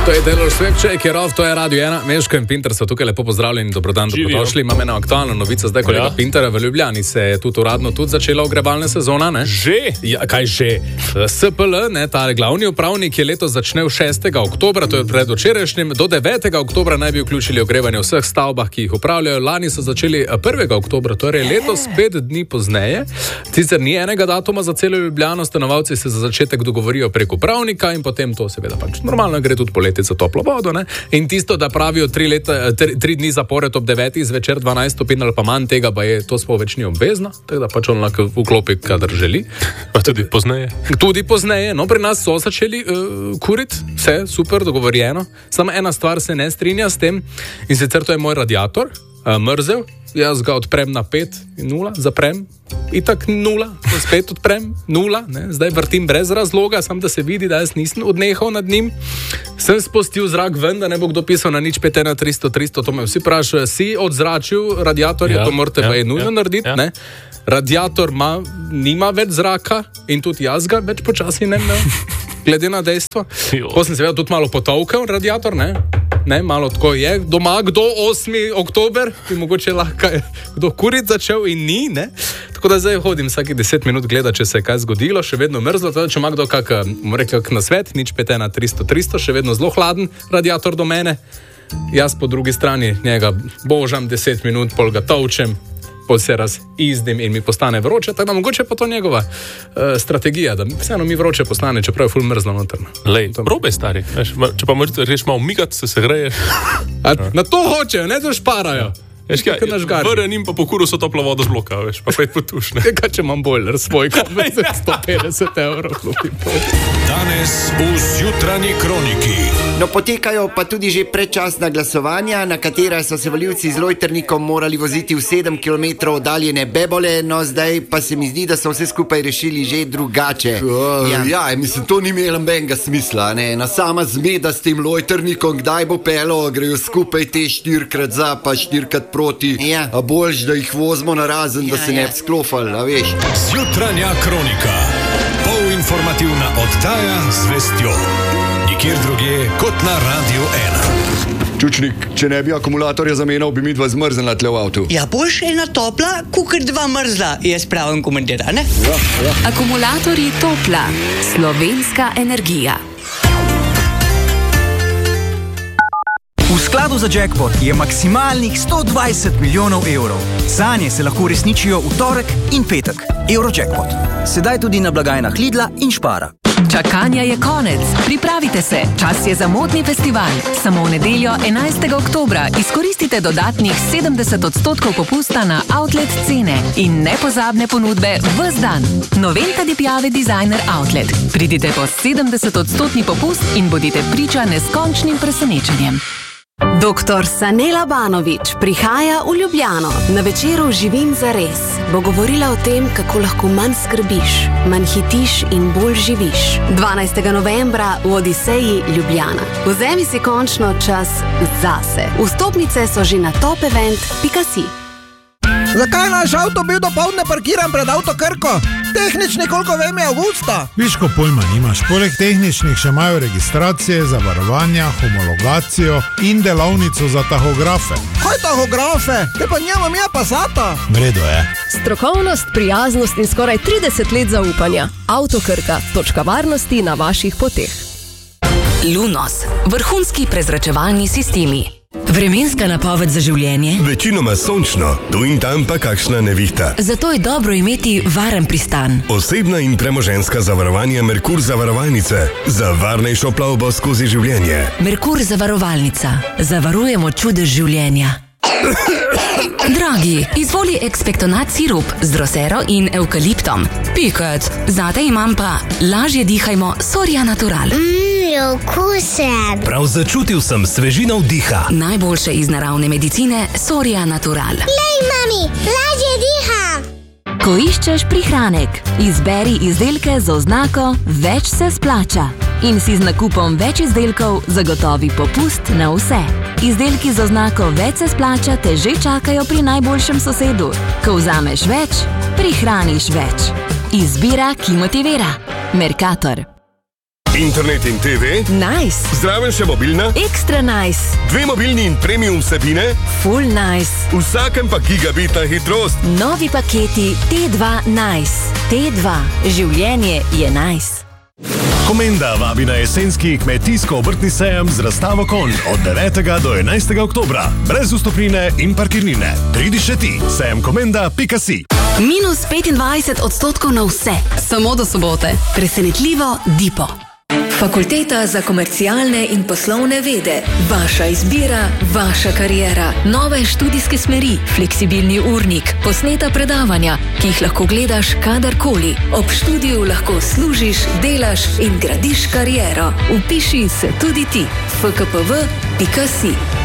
To je Taylor Swift, to je Radio 1, Meško in Pinter so tukaj lepo pozdravljeni, dobrodan, dobrodošli. Imam eno aktualno novico, zdaj kolega Pintera v Ljubljani se je tudi uradno začela ogrevalna sezona, ne? Že? Ja, kaj že? SPL, ne, ta glavni upravnik je letos začel 6. oktobra, to je predvčerajšnjim, do 9. oktobra naj bi vključili ogrevanje v vseh stavbah, ki jih upravljajo. Lani so začeli 1. oktobra, torej letos 5 dni pozneje. Sicer ni enega datuma za celo Ljubljano, stanovalci se za začetek dogovorijo prek upravnika in potem to seveda pač normalno gre tudi poleti za toplo vodo, ne? In tisto, da pravijo 3 dni zapored ob 9. zvečer 12 stopinj ali pa manj tega, pa je to sploh več ni obvezno, tako da pač on lahko vklopi, kadar želi. Pa tudi pozneje. Tudi pozneje, no pri nas so začeli kuriti, vse super, dogovorjeno, samo ena stvar se ne strinja s tem in sicer to je moj radiator, mrzel, jaz ga odprem na 5:0, zaprem, itak 0, spet odprem 0, ne? Zdaj vrtim brez razloga, samo da se vidi, da jaz nisem odnehal nad njim. Sem spustil zrak ven, da ne bo kdo pisal na 0,51300, to me vsi prašajo, si odzračil radiatorje, to morate pa je nujno narediti, ne? Radiator nima več zraka in tudi jaz ga več počasi ne imel, glede na dejstvo. Ko sem seveda tudi malo potolkel radiator, ne, malo tako je, doma kdo 8. oktober, bi mogoče lahko kdo kurit začel in ni, ne. Tako da zdaj hodim vsaki 10 minut gledati, če se je kaj zgodilo, še vedno mrzlo, teda če ima kdo kak nasvet, 0,51300, še vedno zelo hladen radiator do mene, jaz po drugi strani njega božam 10 minut, pol ga tolčem, pol se razizdim in mi postane vroče, tako da mogoče pa to njegova strategija, da vseeno mi vroče postane, čeprav je ful mrzlo notrno. Lej, probe stari, če pa možete reči malo umigati, se greješ. Na to hočejo, ne to šparajo. Vrnem pa po kuru so toplo vodo z bloka, veš, pa kaj potušne. Kaj če imam bojler svoj, kot 150 evrov. Danes v Zjutrajni kroniki. No, potekajo pa tudi že predčasna glasovanja, na katera so se volivci z lojtrnikom morali voziti v 7 km oddaljene Bebole, no zdaj pa se mi zdi, da so vse skupaj rešili že drugače. Mislim, to ni imelo nobenega smisla, ne? Na sama zmeda s tem lojtrnikom, kdaj bo pelo, grejo skupaj te 4x za, pa 4x proti, a boljš, da jih vozimo na razen, da se ne bi sklofali, a veš. Zjutrajna kronika. Polinformativna oddaja z vestjo. Nikjer drugje kot na Radio 1. Čučnik, če ne bi akumulatorja zamenjal, bi mi dva zmrznila tle v avtu. Ja, boljše ena topla, kukor dva mrzla, jaz pravim komentira, ne? Ja. Akumulatorji Topla. Slovenska energija. V skladu za jackpot je maksimalnih 120 milijonov evrov. Sanje se lahko uresničijo v torek in petek. Eurojackpot. Sedaj tudi na blagajnah Lidla in Špara. Čakanja je konec. Pripravite se. Čas je za modni festival. Samo v nedeljo 11. oktobra izkoristite dodatnih 70% popusta na outlet cene in nepozabne ponudbe ves dan. Noventa di Piave Designer Outlet. Pridite po 70% popust in bodite priča neskončnim presenečenjem. Dr. Sanela Banović prihaja v Ljubljano. Na večeru Živim zares bo govorila o tem, kako lahko manj skrbiš, manj hitiš in bolj živiš. 12. novembra v Odiseji Ljubljana. Vzemi si končno čas zase. Vstopnice so že na topevent.si. Zakaj naš avto bil dopoldne parkiran pred Avto Krko? Tehnični, koliko vem, je avgusta. Viško pojma nimaš. Poleg tehničnih še imajo registracije, zavarovanja, homologacijo in delavnico za tahografe. Kaj tahografe? Te pa njemam ja Passata. Vredo je. Strokovnost, prijaznost in skoraj 30 let zaupanja. Avto Krka, točka varnosti na vaših poteh. Lunos. Vrhunski prezračevalni sistemi. Vremenska napoved za življenje? Večinoma sončno, tu in tam pa kakšna nevihta. Zato je dobro imeti varen pristan. Osebna in premoženjska zavarovanja Merkur zavarovalnice. Za varnejšo plavbo skozi življenje. Merkur zavarovalnica. Zavarujemo čudež življenja. Dragi, izvoli Expectonat sirup z drosero in evkaliptom. Piket, zate imam pa lažje dihajmo Soria Natural. Okusen. Prav začutil sem svežino vdiha. Najboljše iz naravne medicine Soria Natural. Lej, mami, lažje diham. Ko iščeš prihranek, izberi izdelke z oznako Več se splača. In si z nakupom več izdelkov zagotovi popust na vse. Izdelki z oznako Več se splača te že čakajo pri najboljšem sosedu. Ko vzameš več, prihraniš več. Izbira, ki motivira. Mercator. Internet in TV? Nice. Zraven še mobilna? Ekstra nice. 2 mobilni in premium vsebine? Full nice. Vsakem pa gigabitna hitrost. Novi paketi T2 Nice. T2. Življenje je nice. Komenda vabi na jesenski kmetijsko-obrtni sejem z razstavo konj od 9. do 11. oktobra. Brez vstopnine in parkirnine. Pridi še ti. sejemkomenda.si. Minus 25% na vse. Samo do sobote. Presenetljivo Dipo. Fakulteta za komercialne in poslovne vede. Vaša izbira, vaša kariera. Nove študijske smeri, fleksibilni urnik, posneta predavanja, ki jih lahko gledaš kadarkoli. Ob študiju lahko služiš, delaš in gradiš kariero. Vpiši se tudi ti. fkpv.si.